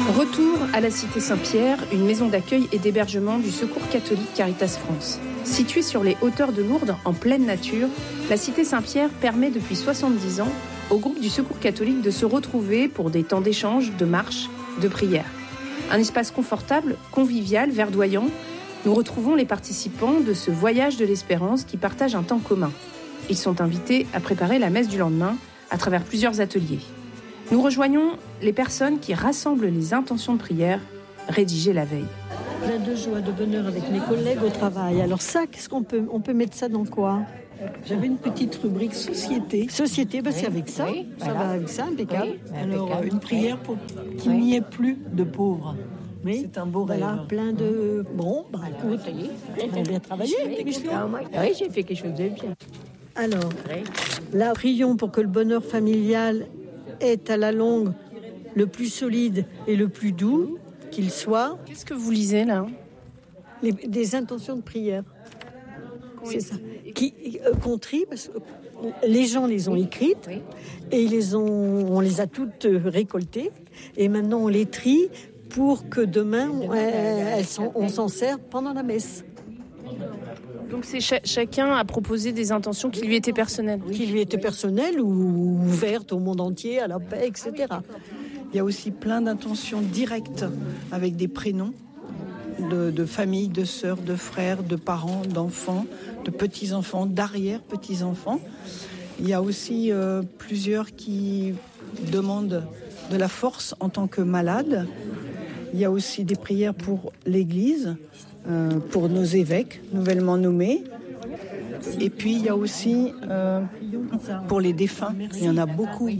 Retour à la Cité Saint-Pierre, une maison d'accueil et d'hébergement du Secours catholique Caritas France. Située sur les hauteurs de Lourdes, en pleine nature, la Cité Saint-Pierre permet depuis 70 ans au groupe du Secours catholique de se retrouver pour des temps d'échange, de marche, de prière. Un espace confortable, convivial, verdoyant. Nous retrouvons les participants de ce voyage de l'espérance qui partagent un temps commun. Ils sont invités à préparer la messe du lendemain à travers plusieurs ateliers. Nous rejoignons les personnes qui rassemblent les intentions de prière rédigées la veille. Plein de joie, de bonheur avec mes collègues au travail. Alors ça, on peut mettre ça dans quoi ? J'avais une petite rubrique société. Société, c'est avec ça. Oui, ça va avec ça, impeccable. Alors, une prière pour qu'il n'y ait plus de pauvres. Oui. C'est un beau rêve. Voilà, plein de... Bon, écoute, on a bien travaillé. Oui, j'ai fait quelque chose de bien. Alors, là, prions pour que le bonheur familial est à la longue le plus solide et le plus doux qu'il soit. Qu'est-ce que vous lisez là ? Des intentions de prière. C'est ça. Qu'on trie, parce que les gens les ont écrites et on les a toutes récoltées. Et maintenant, on les trie pour que demain, on s'en sert pendant la messe. Donc c'est chacun a proposé des intentions qui lui étaient personnelles. Qui lui étaient personnelles ou ouvertes au monde entier, à la paix, etc. Il y a aussi plein d'intentions directes avec des prénoms de familles, de sœurs, de frères, de parents, d'enfants, de petits-enfants, d'arrière-petits-enfants. Il y a aussi plusieurs qui demandent de la force en tant que malades. Il y a aussi des prières pour l'Église, pour nos évêques nouvellement nommés. Et puis il y a aussi pour les défunts. Il y en a beaucoup.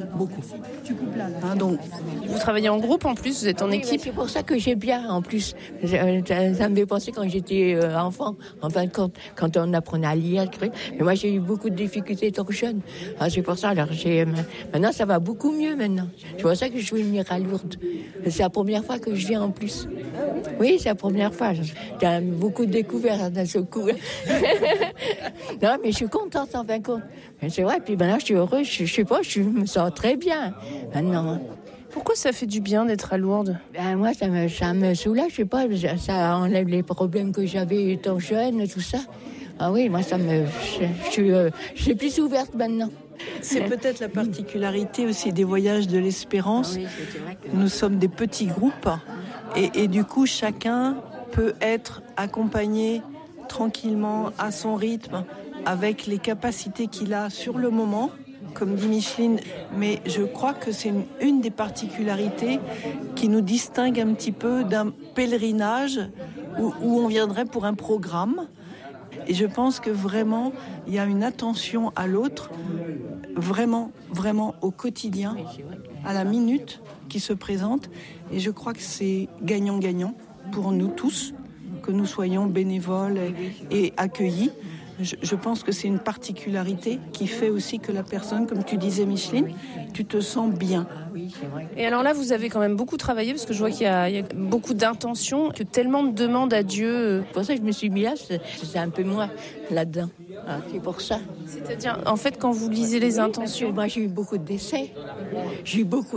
Donc, vous travaillez en groupe en plus, vous êtes en équipe. C'est pour ça que j'ai bien en plus. Ça me fait penser quand j'étais enfant, en fin de compte, quand on apprenait à lire. Mais moi j'ai eu beaucoup de difficultés étant jeune. Alors, c'est pour ça. Alors maintenant ça va beaucoup mieux maintenant. C'est pour ça que je veux venir à Lourdes. C'est la première fois que je viens en plus. Oui, c'est la première fois. J'ai beaucoup découvert d'un seul coup. Non, mais je suis contente en fin de compte. Mais c'est vrai, puis maintenant je suis heureuse, je sais pas, je me sens très bien maintenant. Pourquoi ça fait du bien d'être à Lourdes ? Moi, ça me soulage, je sais pas, ça enlève les problèmes que j'avais étant jeune, tout ça. Ah oui, moi, je suis plus ouverte maintenant. C'est peut-être la particularité aussi des voyages de l'espérance. Oui, c'est vrai que... Nous sommes des petits groupes et du coup, chacun peut être accompagné tranquillement, à son rythme, avec les capacités qu'il a sur le moment, comme dit Micheline. Mais je crois que c'est une des particularités qui nous distingue un petit peu d'un pèlerinage où on viendrait pour un programme. Et je pense que vraiment, il y a une attention à l'autre, vraiment au quotidien, à la minute qui se présente. Et je crois que c'est gagnant-gagnant pour nous tous, que nous soyons bénévoles et accueillis. Je pense que c'est une particularité qui fait aussi que la personne, comme tu disais Micheline, tu te sens bien. Et alors là, vous avez quand même beaucoup travaillé, parce que je vois qu'il y a beaucoup d'intentions, que tellement de demandes à Dieu. C'est pour ça que je me suis mis là, c'est un peu moi là-dedans. Ah, c'est pour ça. C'est-à-dire, en fait, quand vous lisez les intentions... Moi, j'ai eu beaucoup de décès. J'ai eu beaucoup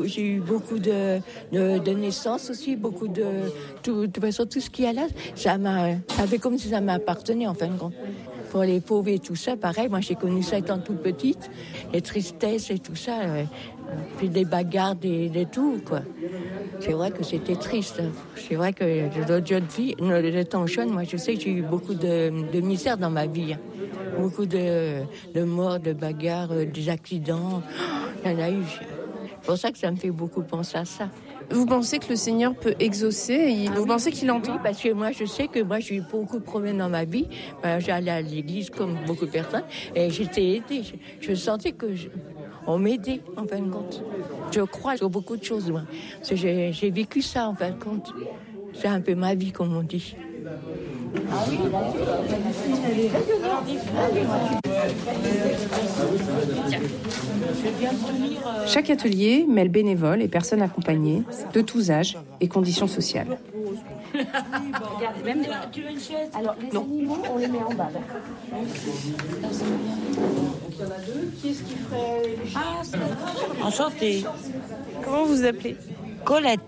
de naissances aussi, beaucoup de toute façon, tout ce qu'il y a là, ça fait comme si ça m'appartenait, en fin de compte. Pour les pauvres et tout ça, pareil, moi j'ai connu ça étant toute petite, les tristesses et tout ça, puis des bagarres, des tout, quoi. C'est vrai que c'était triste. C'est vrai que d'autres jeunes filles, étant jeune, moi je sais que j'ai eu beaucoup de misère dans ma vie. Beaucoup de morts, de bagarres, des accidents. Il y en a eu. C'est pour ça que ça me fait beaucoup penser à ça. Vous pensez que le Seigneur peut exaucer Vous pensez qu'il entend ? Oui, parce que moi, je sais que moi, j'ai eu beaucoup de problèmes dans ma vie. J'allais à l'église comme beaucoup de personnes et j'étais aidée. Je sentais on m'aidait, en fin de compte. Je crois sur beaucoup de choses, moi. Parce que j'ai vécu ça, en fin de compte. C'est un peu ma vie, comme on dit. Ah oui, Chaque atelier mêle bénévoles et personnes accompagnées de tous âges et conditions sociales. Alors, les animaux, on les met en bas. Il y en a deux. Qui est-ce qui ferait les Enchantée. Comment vous vous appelez ?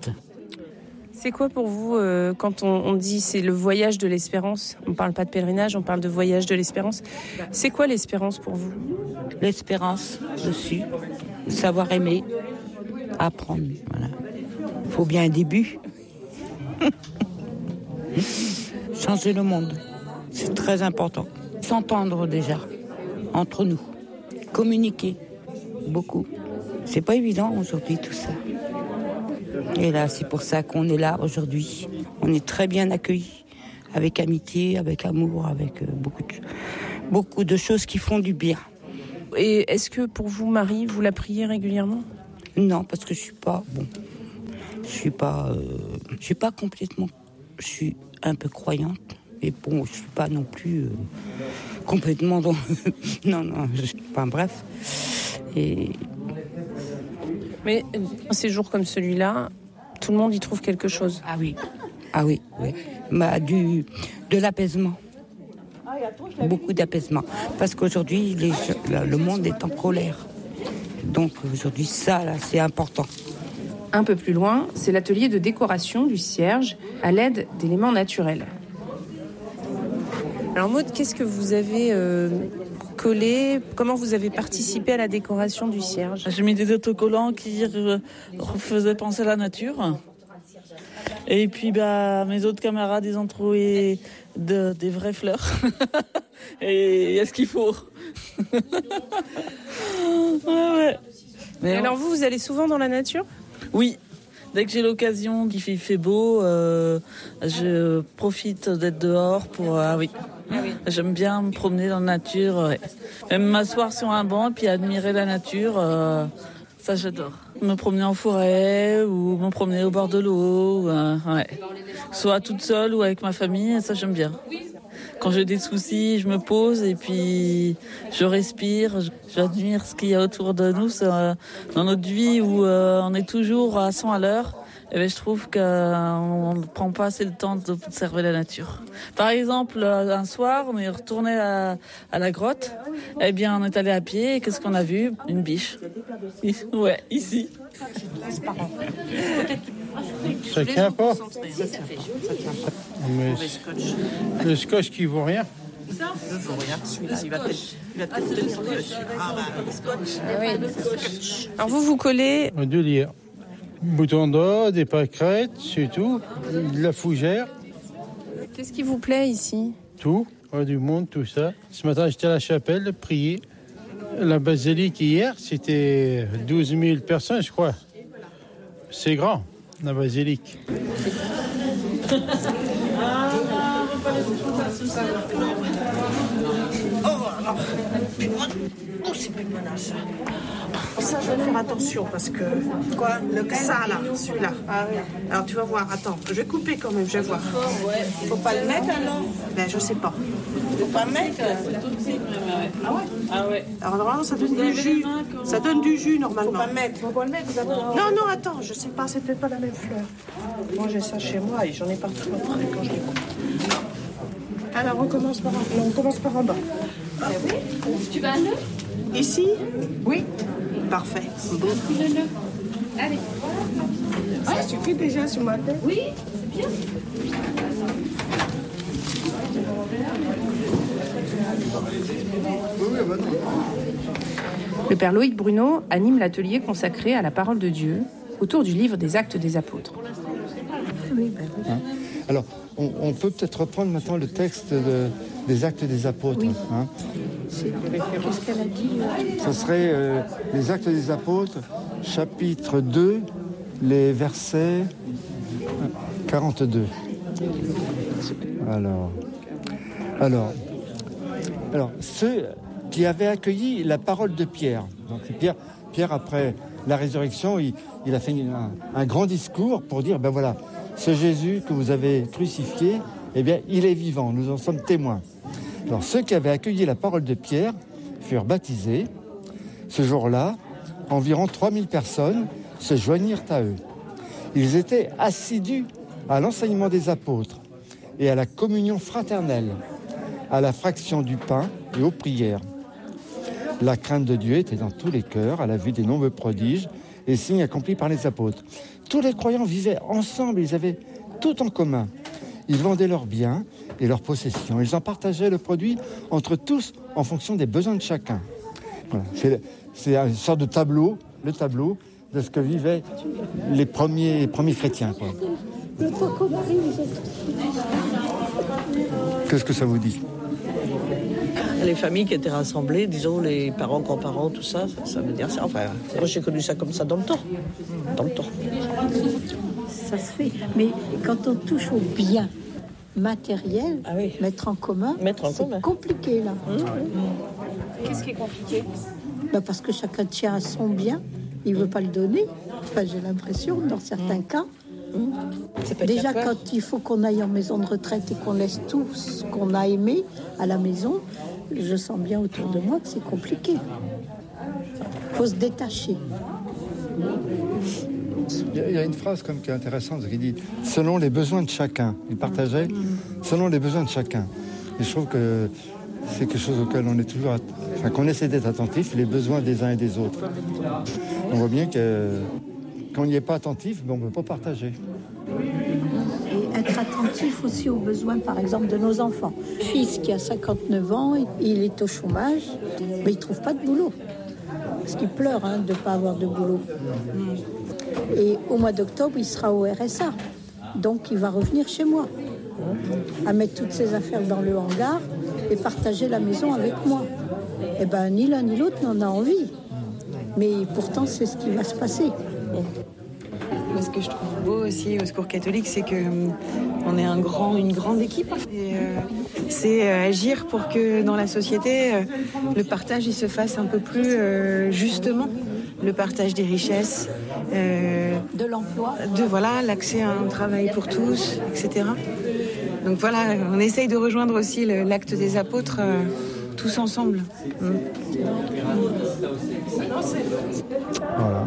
Colette. C'est quoi pour vous, quand on dit c'est le voyage de l'espérance? On ne parle pas de pèlerinage, on parle de voyage de l'espérance. C'est quoi l'espérance pour vous? L'espérance, savoir aimer, apprendre. Voilà. Faut bien un début. Changer le monde, c'est très important. S'entendre déjà, entre nous. Communiquer, beaucoup. C'est pas évident aujourd'hui tout ça. Et là, c'est pour ça qu'on est là aujourd'hui. On est très bien accueillis, avec amitié, avec amour, avec beaucoup de choses qui font du bien. Et est-ce que pour vous, Marie, vous la priez régulièrement? Non, parce que je suis pas complètement. Je suis un peu croyante, mais bon, je suis pas non plus complètement. Non, enfin bref. Mais ces jours comme celui-là, tout le monde y trouve quelque chose. Ah oui. De l'apaisement. Beaucoup d'apaisement. Parce qu'aujourd'hui, le monde est en colère. Donc aujourd'hui, ça, là, c'est important. Un peu plus loin, c'est l'atelier de décoration du cierge à l'aide d'éléments naturels. Alors Maud, qu'est-ce que vous avez collé? Comment vous avez participé à la décoration du cierge? J'ai mis des autocollants qui faisaient penser à la nature. Et puis mes autres camarades, ils ont trouvé des vraies fleurs. Et il y a ce qu'il faut. Ouais. Mais alors vous allez souvent dans la nature? Oui. Dès que j'ai l'occasion, qu'il fait beau, je profite d'être dehors pour... oui. J'aime bien me promener dans la nature. Ouais. Même m'asseoir sur un banc et puis admirer la nature, ça j'adore. Me promener en forêt ou me promener au bord de l'eau, soit toute seule ou avec ma famille, ça j'aime bien. Quand j'ai des soucis, je me pose et puis je respire, j'admire ce qu'il y a autour de nous. Dans notre vie où on est toujours à 100 à l'heure, je trouve qu'on ne prend pas assez le temps d'observer la nature. Par exemple, un soir, on est retourné à la grotte. On est allé à pied et qu'est-ce qu'on a vu? Une biche. Ouais, ici. Ça tient pas. Mais le scotch qui vaut rien. Ça ne vaut rien. Celui-là, il va peut-être tenir dessus. Alors vous collez... De lire. Bouton d'or, des pâquerettes, c'est tout. De la fougère. Qu'est-ce qui vous plaît ici? Tout. Du monde, tout ça. Ce matin, j'étais à la chapelle, prier. La basilique hier, c'était 12 000 personnes, je crois. C'est grand, la basilique. C'est plus de menace. Ça, je vais faire attention parce que... Quoi? Ça, là, celui-là. Ah, oui. Alors, tu vas voir. Attends, je vais couper quand même, je vais voir. Faut pas le mettre, alors? Je sais pas. Faut pas le mettre? Ah ouais? Alors, normalement, ça donne du jus. Ça donne du jus, normalement. Faut pas le mettre. Faut pas le mettre, vous avez... Non, attends, je sais pas, c'est peut-être pas la même fleur. Moi, j'ai ça chez moi et j'en ai partout après quand je les coupe. Alors, on commence par en bas. Ah oui? Tu vas à l'œuf? Ici? Oui. Parfait. Allez. Ça suffit déjà sur ma tête? Oui, c'est bien. Le père Loïc Bruno anime l'atelier consacré à la parole de Dieu autour du livre des Actes des Apôtres. Alors, on peut peut-être reprendre maintenant le texte des Actes des Apôtres. Oui. Qu'est-ce qu'elle a dit? Ce serait les Actes des Apôtres, chapitre 2, les versets 42. Alors, ceux qui avaient accueilli la parole de Pierre. Donc Pierre après la résurrection, il a fait un grand discours pour dire, voilà, ce Jésus que vous avez crucifié, il est vivant, nous en sommes témoins. Alors, ceux qui avaient accueilli la parole de Pierre furent baptisés. Ce jour-là, environ 3000 personnes se joignirent à eux. Ils étaient assidus à l'enseignement des apôtres et à la communion fraternelle, à la fraction du pain et aux prières. La crainte de Dieu était dans tous les cœurs à la vue des nombreux prodiges et signes accomplis par les apôtres. tous les croyants vivaient ensemble, ils avaient tout en commun. Ils vendaient leurs biens et leurs possessions. Ils en partageaient le produit entre tous en fonction des besoins de chacun. Voilà. C'est une sorte de tableau, le tableau de ce que vivaient les premiers chrétiens, quoi. Qu'est-ce que ça vous dit ? Les familles qui étaient rassemblées, disons les parents, grands-parents, tout ça, ça veut dire ça. Enfin, moi j'ai connu ça comme ça dans le temps. Ça se fait. Mais quand on touche au bien matériel, mettre en commun, c'est compliqué là. Qu'est-ce qui est compliqué ? Parce que chacun tient à son bien, il ne veut pas le donner. Enfin, j'ai l'impression, dans certains cas. Déjà, quand il faut qu'on aille en maison de retraite et qu'on laisse tout ce qu'on a aimé à la maison, je sens bien autour de moi que c'est compliqué. Il faut se détacher. Il y a une phrase comme qui est intéressante qui dit « selon les besoins de chacun ». Il partageait selon les besoins de chacun. Et je trouve que c'est quelque chose auquel on est toujours... qu'on essaie d'être attentif, les besoins des uns et des autres. On voit bien que quand on n'y est pas attentif, on ne peut pas partager. Et être attentif aussi aux besoins, par exemple, de nos enfants. Mon fils qui a 59 ans, il est au chômage, mais il ne trouve pas de boulot. Parce qu'il pleure de ne pas avoir de boulot. Et au mois d'octobre, il sera au RSA. Donc, il va revenir chez moi, à mettre toutes ses affaires dans le hangar et partager la maison avec moi. Eh bien, ni l'un ni l'autre n'en a envie. Mais pourtant, c'est ce qui va se passer. Moi, ce que je trouve beau aussi au Secours catholique, c'est qu'on est une grande équipe. Et, c'est agir pour que dans la société, le partage il se fasse un peu plus justement. Le partage des richesses, de l'emploi, l'accès à un travail pour tous, etc. Donc voilà, on essaye de rejoindre aussi l'acte des apôtres tous ensemble. Voilà.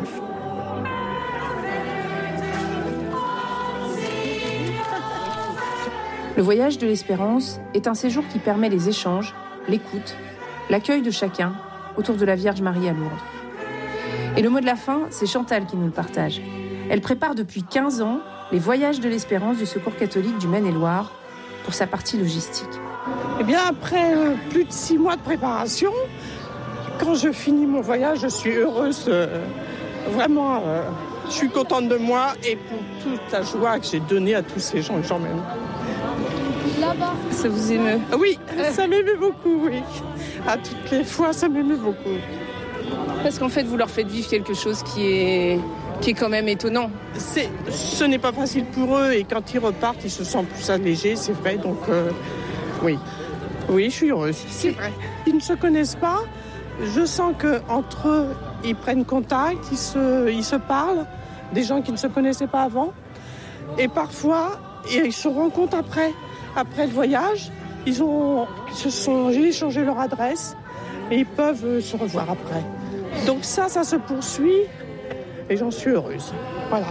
Le voyage de l'espérance est un séjour qui permet les échanges, l'écoute, l'accueil de chacun autour de la Vierge Marie à Lourdes. Et le mot de la fin, c'est Chantal qui nous le partage. Elle prépare depuis 15 ans les voyages de l'espérance du Secours catholique du Maine-et-Loire pour sa partie logistique. Eh bien, après plus de 6 mois de préparation, quand je finis mon voyage, je suis heureuse. Vraiment, je suis contente de moi et pour toute la joie que j'ai donnée à tous ces gens que j'emmène. Là-bas, ça vous émeut ? Oui, ça m'émeut beaucoup, oui. À toutes les fois, ça m'émeut beaucoup. Parce qu'en fait, vous leur faites vivre quelque chose qui est quand même étonnant. Ce n'est pas facile pour eux et quand ils repartent, ils se sentent plus allégés, c'est vrai. Donc, oui, je suis heureuse, c'est vrai. Ils ne se connaissent pas. Je sens qu'entre eux, ils prennent contact, ils se parlent, des gens qui ne se connaissaient pas avant. Et parfois, ils se rencontrent après le voyage. J'ai échangé leur adresse et ils peuvent se revoir après. Donc ça se poursuit et j'en suis heureuse. Voilà.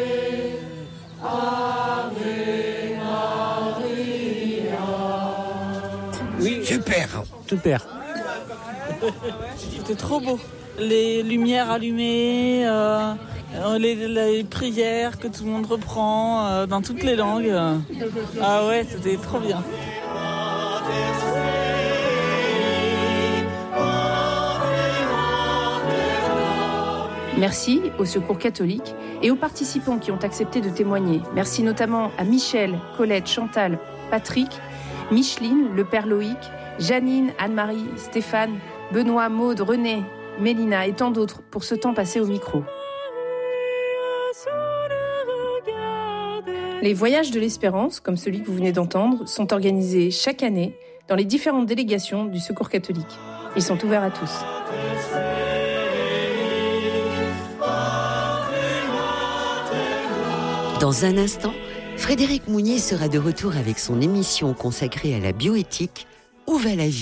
Oui, super. C'était trop beau. Les lumières allumées, les prières que tout le monde reprend dans toutes les langues. Ah ouais, c'était trop bien. Merci au Secours catholique et aux participants qui ont accepté de témoigner. Merci notamment à Michel, Colette, Chantal, Patrick, Micheline, le père Loïc, Janine, Anne-Marie, Stéphane, Benoît, Maude, René, Mélina et tant d'autres pour ce temps passé au micro. Les voyages de l'espérance, comme celui que vous venez d'entendre, sont organisés chaque année dans les différentes délégations du Secours catholique. Ils sont ouverts à tous. Dans un instant, Frédéric Mounier sera de retour avec son émission consacrée à la bioéthique « Où va la vie ?»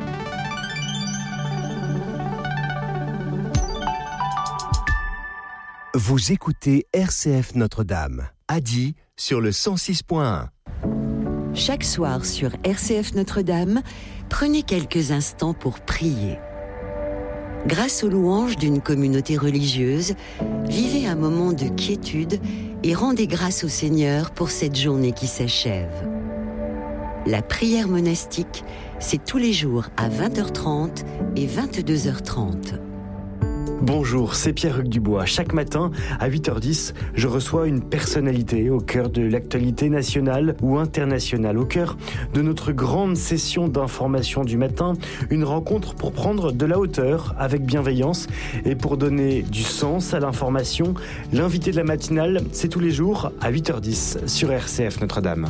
Vous écoutez RCF Notre-Dame, à Die sur le 106.1. Chaque soir sur RCF Notre-Dame, prenez quelques instants pour prier. grâce aux louanges d'une communauté religieuse, vivez un moment de quiétude et rendez grâce au Seigneur pour cette journée qui s'achève. La prière monastique, c'est tous les jours à 20h30 et 22h30. Bonjour, c'est Pierre-Hugues Dubois. Chaque matin, à 8h10, je reçois une personnalité au cœur de l'actualité nationale ou internationale, au cœur de notre grande session d'information du matin, une rencontre pour prendre de la hauteur avec bienveillance et pour donner du sens à l'information. L'invité de la matinale, c'est tous les jours à 8h10 sur RCF Notre-Dame.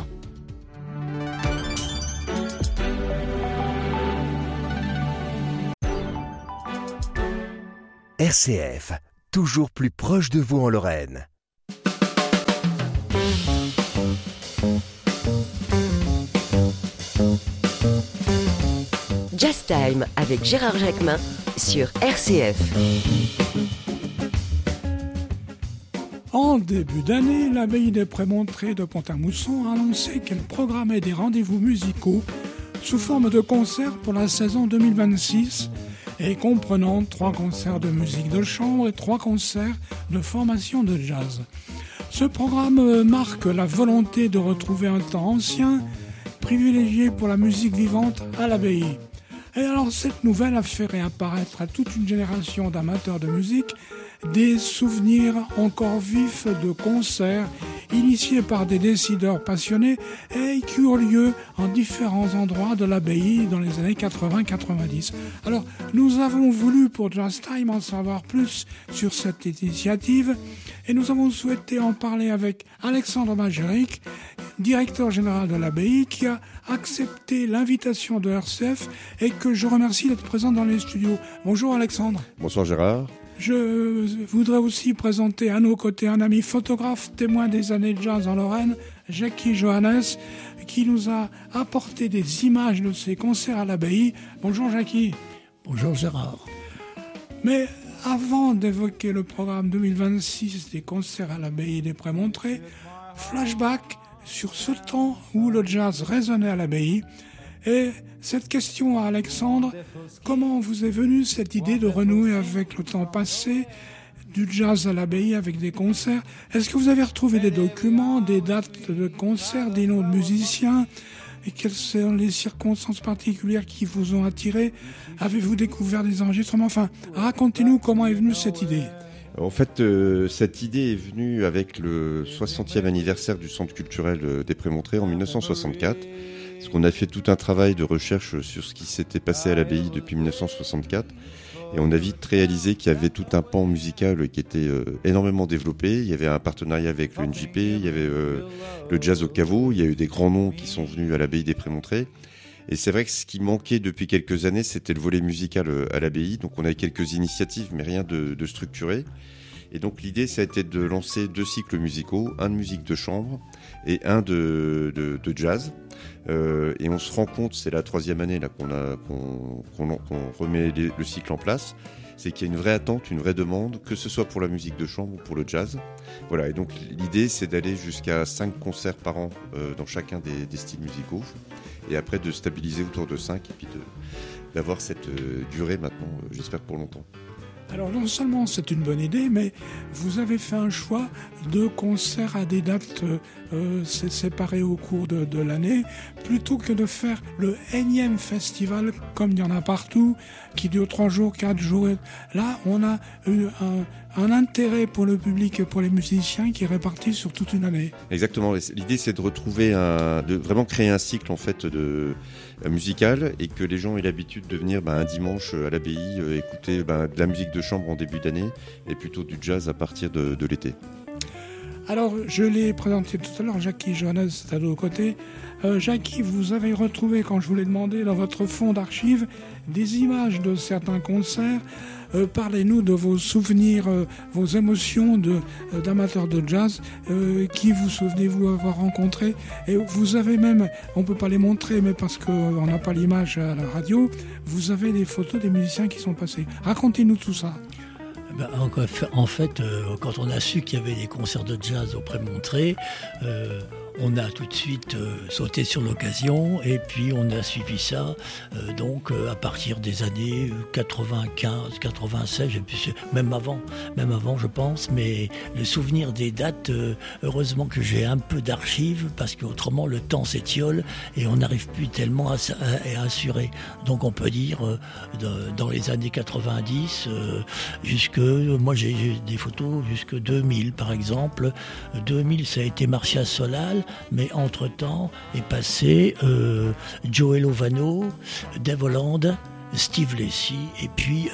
RCF, toujours plus proche de vous en Lorraine. Jazz Time avec Gérard Jacquemin sur RCF. En début d'année, l'abbaye des Prémontrés de Pont-à-Mousson a annoncé qu'elle programmait des rendez-vous musicaux sous forme de concerts pour la saison 2026 et comprenant 3 concerts de musique de chambre et 3 concerts de formation de jazz. Ce programme marque la volonté de retrouver un temps ancien, privilégié pour la musique vivante à l'abbaye. Et alors cette nouvelle a fait réapparaître à toute une génération d'amateurs de musique des souvenirs encore vifs de concerts initiés par des décideurs passionnés et qui eurent lieu en différents endroits de l'abbaye dans les années 80-90. Alors, nous avons voulu pour Jazz Time en savoir plus sur cette initiative et nous avons souhaité en parler avec Alexandre Magéric, directeur général de l'abbaye, qui a accepté l'invitation de RCF et que je remercie d'être présent dans les studios. Bonjour Alexandre. Bonsoir Gérard. Je voudrais aussi présenter à nos côtés un ami photographe, témoin des années de jazz en Lorraine, Jackie Johannes, qui nous a apporté des images de ses concerts à l'abbaye. Bonjour Jackie. Bonjour Gérard. Mais avant d'évoquer le programme 2026 des concerts à l'abbaye des Prémontrés, flashback sur ce temps où le jazz résonnait à l'abbaye. Et cette question à Alexandre, comment vous est venue cette idée de renouer avec le temps passé, du jazz à l'abbaye avec des concerts? Est-ce que vous avez retrouvé des documents, des dates de concerts, des noms de musiciens? Et quelles sont les circonstances particulières qui vous ont attiré? Avez-vous découvert des enregistrements? Enfin, racontez-nous comment est venue cette idée. En fait, cette idée est venue avec le 60e anniversaire du Centre culturel des Prémontrés en 1964. Parce qu'on a fait tout un travail de recherche sur ce qui s'était passé à l'abbaye depuis 1964. Et on a vite réalisé qu'il y avait tout un pan musical qui était énormément développé. Il y avait un partenariat avec le NJP, il y avait le jazz au caveau, il y a eu des grands noms qui sont venus à l'abbaye des Prémontrés. Et c'est vrai que ce qui manquait depuis quelques années, c'était le volet musical à l'abbaye. Donc on a eu quelques initiatives, mais rien de structuré. Et donc l'idée, ça a été de lancer 2 cycles musicaux, un de musique de chambre et un de jazz. Et on se rend compte, c'est la 3e année là, qu'on remet le cycle en place, c'est qu'il y a une vraie attente, une vraie demande, que ce soit pour la musique de chambre ou pour le jazz. Voilà, et donc l'idée, c'est d'aller jusqu'à 5 concerts par an dans chacun des styles musicaux, et après de stabiliser autour de 5, et puis d'avoir cette durée maintenant, j'espère pour longtemps. Alors non seulement c'est une bonne idée, mais vous avez fait un choix de concerts à des dates séparées au cours de l'année, plutôt que de faire le énième festival, comme il y en a partout, qui dure 3 jours, 4 jours. Là, on a un intérêt pour le public et pour les musiciens qui est réparti sur toute une année. Exactement. L'idée, c'est de retrouver de vraiment créer un cycle en fait musical, et que les gens aient l'habitude de venir un dimanche à l'abbaye écouter de la musique de chambre en début d'année et plutôt du jazz à partir de l'été. Alors, je l'ai présenté tout à l'heure, Jackie Johannes, c'est à l'autre côté. Jackie, vous avez retrouvé, quand je vous l'ai demandé, dans votre fonds d'archives, des images de certains concerts. Parlez-nous de vos souvenirs, vos émotions d'amateurs de jazz, qui vous souvenez-vous avoir rencontré? Et vous avez même, on ne peut pas les montrer, mais parce qu'on n'a pas l'image à la radio, vous avez des photos des musiciens qui sont passés. Racontez-nous tout ça. En fait, quand on a su qu'il y avait des concerts de jazz au Prémontrés, on a tout de suite sauté sur l'occasion et puis on a suivi ça à partir des années 95, 96, même avant je pense, mais le souvenir des dates, heureusement que j'ai un peu d'archives parce qu'autrement le temps s'étiole et on n'arrive plus tellement à assurer. Donc on peut dire dans les années 90 moi j'ai des photos jusque 2000 par exemple. 2000 ça a été Marcia Solal, mais entre-temps est passé Joe Lovano, Dave Holland, Steve Lacy et puis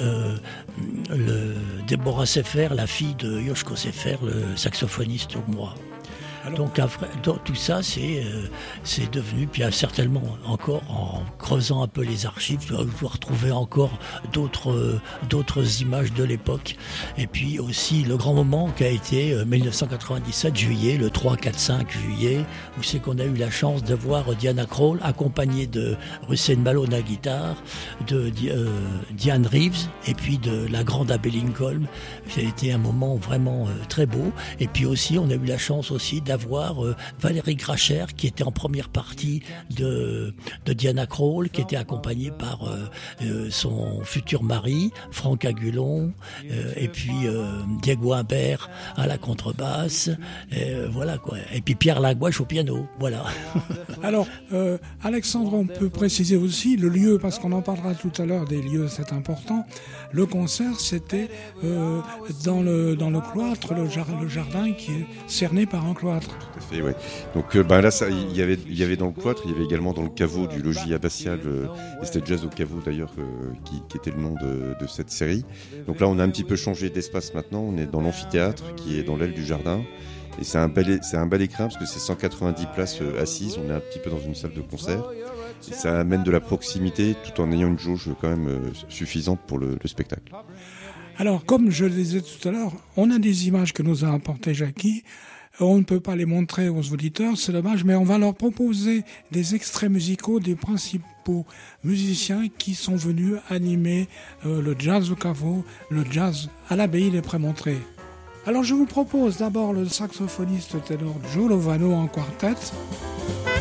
Deborah Sefer, la fille de Yoshko Sefer, le saxophoniste hongrois. Donc tout ça, c'est devenu, puis certainement encore en creusant un peu les archives, je dois retrouver encore d'autres images de l'époque. Et puis aussi le grand moment qui a été 1997 juillet, le 3, 4, 5 juillet, où c'est qu'on a eu la chance de voir Diana Krall accompagnée de Russell Malone à guitare, de Diane Reeves et puis de la grande Abby Lincoln. Ça a été un moment vraiment très beau. Et puis aussi, on a eu la chance aussi d'avoir Valérie Gracher qui était en première partie de Diana Krall, qui était accompagnée par son futur mari Franck Agulon et puis Diego Imbert à la contrebasse, voilà quoi. Et puis Pierre Lagouache au piano, voilà. Alors Alexandre, on peut préciser aussi le lieu, parce qu'on en parlera tout à l'heure des lieux, c'est important. Le concert, c'était dans le cloître, le jardin qui est cerné par un cloître. Tout à fait, oui. Donc là, il y avait dans le cloître, il y avait également dans le caveau du logis abbatial, et c'était Jazz au caveau d'ailleurs, qui était le nom de cette série. Donc là, on a un petit peu changé d'espace maintenant, on est dans l'amphithéâtre qui est dans l'aile du jardin. Et c'est un bel écrin parce que c'est 190 places assises, on est un petit peu dans une salle de concert. Et ça amène de la proximité tout en ayant une jauge quand même suffisante pour le spectacle. Alors, comme je le disais tout à l'heure, on a des images que nous a apportées Jackie. On ne peut pas les montrer aux auditeurs, c'est dommage, mais on va leur proposer des extraits musicaux des principaux musiciens qui sont venus animer le jazz au caveau, le jazz à l'abbaye des Prémontrés. Alors je vous propose d'abord le saxophoniste ténor Joe Lovano en quartet.